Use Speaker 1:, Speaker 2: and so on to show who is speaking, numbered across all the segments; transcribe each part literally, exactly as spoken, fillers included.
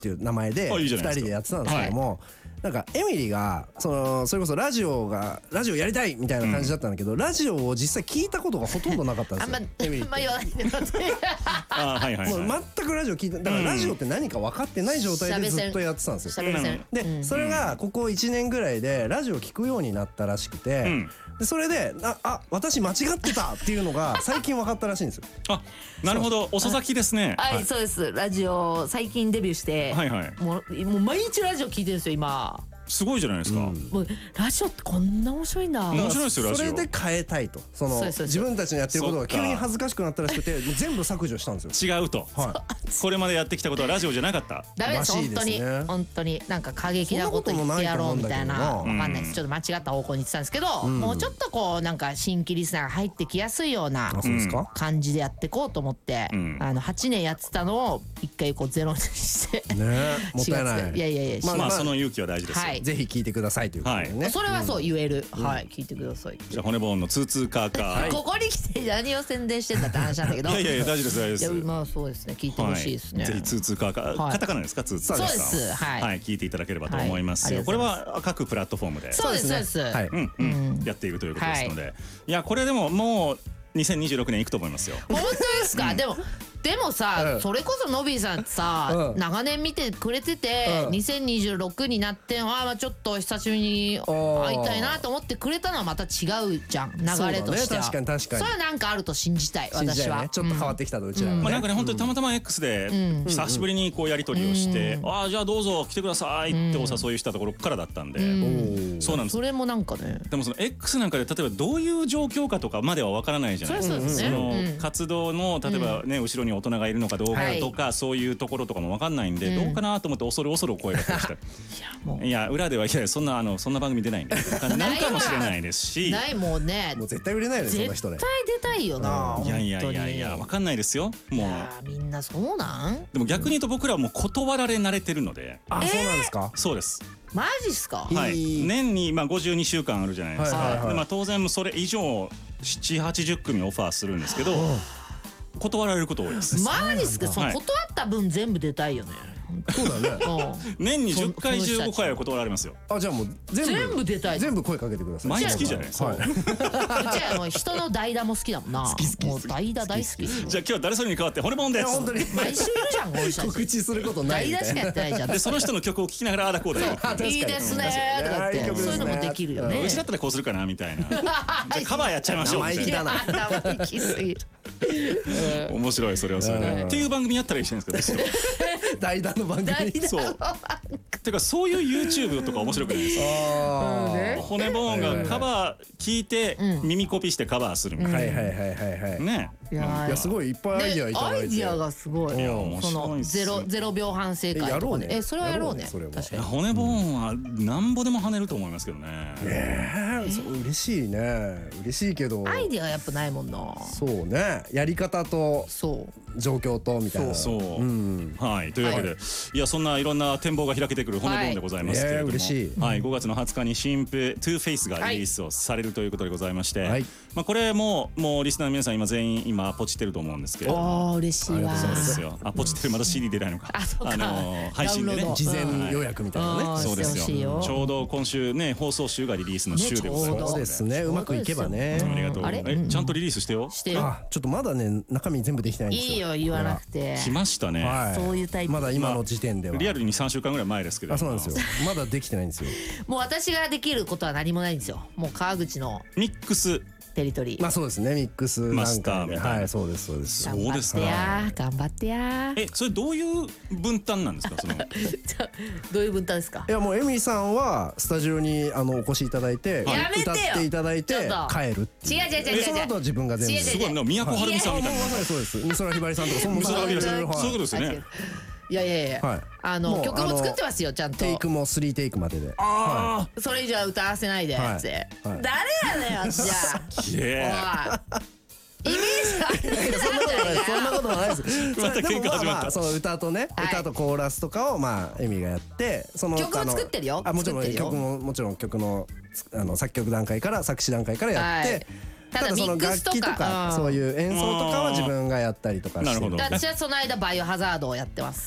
Speaker 1: っていう名前で
Speaker 2: あいいじ
Speaker 1: ふ
Speaker 2: ゃないですか
Speaker 1: たりでやってたんですけども、なんかエミリがそのそれこそラジオがラジオやりたいみたいな感じだったんだけど、ラジオを実際聞いたことがほとんどなかったんですよ。エミリ
Speaker 3: あんま言わないでください。
Speaker 2: あはいはい
Speaker 1: もう
Speaker 2: はい。
Speaker 1: 全くラジオ聞いて、だからラジオって何か分かってない状態でずっとやってたんですよ。
Speaker 3: 喋らせん。
Speaker 1: でそれがここいちねんぐらいでラジオ聞くようになったらしくて、
Speaker 2: ん
Speaker 1: でそれでああ私間違ってたっていうのが最近分かったらしいんですよ。
Speaker 2: あなるほど遅咲きですね。
Speaker 3: はい、そうです。ラジオ最近デビューして、
Speaker 2: はいはい。
Speaker 3: もうもう毎日ラジオ聞いてるんですよ今。
Speaker 2: すごいじゃないですか。
Speaker 3: もうラジオってこんな面白いんだ。
Speaker 2: 面白いですよラジオ。
Speaker 1: それで変えたいと、その
Speaker 3: そうですそうです
Speaker 1: 自分たちのやってることが
Speaker 2: そっか
Speaker 1: 急に恥ずかしくなったらしくて全部削除したんですよ。
Speaker 2: 違うと。
Speaker 1: は
Speaker 2: これまでやってきたことはラジオじゃなかった。
Speaker 3: ダメです
Speaker 1: らしい
Speaker 3: 本当に
Speaker 1: ですね
Speaker 3: 本当になんか過激なこと言ってやろうみたいな、わかんないです。ちょっと間違った方向に言ってたんですけど、もうちょっとこうなんか新規リスナーが入ってきやすいような
Speaker 1: あ、そうですか。
Speaker 3: 感じでやっていこうと思って、
Speaker 2: ん
Speaker 3: あのはちねんやってたのを一回こうゼロにして
Speaker 1: ねもったいな
Speaker 3: しがつでいや
Speaker 1: い。
Speaker 3: いやいや、
Speaker 1: まあ
Speaker 2: まあその勇気は大事ですよ。
Speaker 3: はい
Speaker 1: ぜひ聞いてくださいということでね。
Speaker 3: それはそう言える、はい聞いてください。
Speaker 2: じゃあ骨ボーンのツーツーカーカー。
Speaker 3: ここに来て何を宣伝してんだって話なんだけど。
Speaker 2: いやいやいや大丈夫です大
Speaker 3: いや
Speaker 2: 丈夫です。
Speaker 3: まあそうですね聞いてほしいですね。
Speaker 2: はい、ぜひツーツーカーカー、
Speaker 3: はい
Speaker 2: カタカナですかツーツーカーカー。
Speaker 3: そうですはい
Speaker 2: はい聞いていただければと思いますよ。これ
Speaker 3: はいありがとうござい
Speaker 2: は各プラットフォームで。
Speaker 3: そうですそうです。
Speaker 1: はい。
Speaker 2: うんうんやっているということですので、いやこれでももうにせんにじゅうろくねんいくと思いますよ。
Speaker 3: 本当ですか、でもでもさ、
Speaker 1: うん
Speaker 3: それこそノビーさんさ、
Speaker 1: うん
Speaker 3: 長年見てくれてて、
Speaker 1: うん
Speaker 3: にせんにじゅうろくになってあまあちょっと久しぶりに会いたいなと思ってくれたのはまた違うじゃん流れとしては。
Speaker 1: そうだね確かに確かに
Speaker 3: それはなんかあると信じたい
Speaker 1: 信じ
Speaker 3: 私は。
Speaker 1: たいね。ちょっと変わってきたとうちら
Speaker 2: まあ
Speaker 1: がね。
Speaker 2: なんかね本当にたまたま X で久しぶりにこうやり取りをして、ああじゃあどうぞ来てくださいってお誘いしたところからだったんで、そうなんです。
Speaker 3: それもなんかね。
Speaker 2: でもその X なんかで例えばどういう状況かとかまではわからないじゃないですか。
Speaker 3: そうですね
Speaker 2: その
Speaker 3: うん
Speaker 2: 活動の例えばね後ろに大人がいるのかどうかとかそういうところとかもわかんないんでどうかなと思って恐る恐る声がけをして、いや裏ではいやそんなあのそんな番組出ないんでなるかもしれないですし、
Speaker 3: ないもうね
Speaker 1: もう絶対売れないよねそんな人ね。
Speaker 3: 絶対出たいよな。
Speaker 2: いやいやいやいやわかんないですよもう。
Speaker 3: あーみんなそうなん
Speaker 2: でも逆に言うと僕らはもう断られ慣れてるので。
Speaker 1: あ、そうなんですか。
Speaker 2: そうです。
Speaker 3: マジっすか。
Speaker 2: はいい。
Speaker 1: い
Speaker 2: 年にまあごじゅうにしゅうかんあるじゃないですか。
Speaker 1: はいはいはい
Speaker 2: でまあ当然それ以上なな、はちじゅっくみオファーするんですけど、断られること多いです。
Speaker 3: マジっすか。その
Speaker 2: はい
Speaker 3: 断った分全部出たいよね。
Speaker 1: そうだね。
Speaker 3: うん
Speaker 2: 年にじゅっかい
Speaker 3: そ
Speaker 2: じゅうごかいは
Speaker 3: その人たち
Speaker 2: 断られますよ。
Speaker 1: あ、じゃあもう全部
Speaker 3: 全部出たい。
Speaker 1: 全部声かけてください。
Speaker 2: 毎月じゃないですか。
Speaker 1: はい。
Speaker 3: うちはもう人の代打も好きだもんな。好き好き。もう代打大好き。
Speaker 2: じゃあ今日は誰それに代わってホルモンです。
Speaker 1: 本当に
Speaker 3: 毎週いるじゃんこの人た
Speaker 1: 告
Speaker 3: ち。
Speaker 1: 知することない
Speaker 3: 代打しかや
Speaker 1: みたいな。
Speaker 3: ってないじゃん。
Speaker 2: でその人の曲を聴きながらあだこうだよ。
Speaker 1: 確かに
Speaker 3: いいですねーとか
Speaker 1: いい
Speaker 3: 言って
Speaker 1: 曲ですね
Speaker 3: そういうのもできるよね。
Speaker 2: うちだったらこうするかなみたいな。じゃあカバーやっちゃいましょうみたいな。
Speaker 3: 生意気すぎる。
Speaker 2: 面白いそれはそれで。っていう番組やったらいいじゃないですか。
Speaker 1: 代打の番組。
Speaker 2: そう。てかそういう YouTube とか面白くないですか。
Speaker 1: ああ。
Speaker 2: 骨ボーンがカバー聞いて耳コピしてカバーするみたい
Speaker 1: はいはいはいはいはい。
Speaker 2: な。ね。
Speaker 3: いや
Speaker 1: いやすごいいっぱいアイディアいただいて。
Speaker 3: アイディアがすごい。
Speaker 2: いや面
Speaker 3: その
Speaker 2: 白いっす
Speaker 3: ゼロゼロ秒反省会とかね。
Speaker 1: えやろうね
Speaker 3: えそれはやろうね。
Speaker 1: やろうねそれは
Speaker 3: 確かに。
Speaker 2: 骨ボーンはなんぼでも跳ねると思いますけどね。
Speaker 1: ええ、そう嬉しいね。嬉しいけど。
Speaker 3: アイディアやっぱないもんな。
Speaker 1: そうね。やり方と
Speaker 3: そう。
Speaker 1: 状況とみたいな。
Speaker 2: そう。
Speaker 1: うん。
Speaker 2: はいというわけでいやそんないろんな展望が開けてくる骨ボーンでございますけれども、
Speaker 1: はいえー嬉しい
Speaker 2: はいごがつのはつかに新譜トゥーフェイスがリリースをされるということでございまして、
Speaker 1: はい
Speaker 2: まあこれももうリスナーの皆さん今全員今ポチってると思うんですけれども。
Speaker 3: おー嬉しいわ。
Speaker 2: そうですよ。あ、ポチってるまだ シーディー 出ないのか。
Speaker 3: あそうか
Speaker 2: のー配信でね
Speaker 3: ダウンロー。ド
Speaker 1: 事前予約みたいなね。
Speaker 3: あー
Speaker 2: そうです
Speaker 3: してほしいよ
Speaker 2: よ。ちょうど今週ね放送週がリリースの週でございます。
Speaker 1: そうですね。うまくいけばね。
Speaker 2: ありがとう。
Speaker 3: あれ
Speaker 2: えちゃんとリリースしてよ。
Speaker 3: してよ。
Speaker 1: あ、ちょっとまだね中身全部できてないんですよ。
Speaker 3: いいよ言わなくて。
Speaker 2: 来ましたね。
Speaker 1: はい。
Speaker 3: そういうタイプ
Speaker 1: まだ今の時点では。
Speaker 2: リアルにさんしゅうかんぐらい前ですけど。
Speaker 1: あ、そうなんですよ。まだできてないんですよ。
Speaker 3: もう私ができることは何もないんですよ。もう川口の
Speaker 2: ミックス。
Speaker 3: テリトリー。
Speaker 1: まあそうですね。ミックス
Speaker 2: マスター
Speaker 1: 段階で
Speaker 2: みたいな
Speaker 1: はい、そうですそうです。
Speaker 2: そう
Speaker 3: 頑張って
Speaker 2: ですか。
Speaker 3: や頑張ってや。
Speaker 2: えそれどういう分担なんですかその。
Speaker 3: どういう分担ですか
Speaker 1: い。やもうエミさんはスタジオにあのお越しいただいて、
Speaker 3: やめてよ
Speaker 1: 歌っていただいて
Speaker 3: ちょっと
Speaker 1: 帰るっていう。
Speaker 3: 違う違う違う違う
Speaker 1: でその後は自分が全部。
Speaker 3: 違う違う
Speaker 2: すごいな宮古晴美さんみたいな。
Speaker 1: まさにそうです。美空ひばりさんとかその
Speaker 2: 美空ひばりさん
Speaker 1: はい
Speaker 2: そういうことですよね。
Speaker 3: いやいやいや、
Speaker 1: はい
Speaker 3: あの
Speaker 1: もう
Speaker 3: 曲も作ってますよちゃんと。
Speaker 1: テイクもスリーテイクまでで。
Speaker 2: あ
Speaker 3: それ以上は歌わせないで
Speaker 1: はい
Speaker 3: って、
Speaker 1: はい
Speaker 3: 誰やねん私じゃ
Speaker 2: あ。きれい。
Speaker 3: おいイメージがある
Speaker 1: そんなことないです。そんなことないです。
Speaker 2: また喧嘩始まった
Speaker 1: でもまあまあその歌とね、
Speaker 3: はい
Speaker 1: 歌とコーラスとかをまあエミがやってその
Speaker 3: 曲を
Speaker 1: あの
Speaker 3: 作ってるよ
Speaker 1: あもちろん
Speaker 3: 作ってるよ
Speaker 1: 曲ももちろん曲のあの作曲段階から作詞段階からやって、
Speaker 3: はいただ
Speaker 1: その
Speaker 3: ミックスとか
Speaker 1: 楽器とか
Speaker 3: うん
Speaker 1: そういう演奏とかは自分がやったりとかして。
Speaker 2: なるほど
Speaker 3: 私はその間バイオハザードをやってます。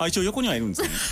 Speaker 2: あ一応横にはいるんですね。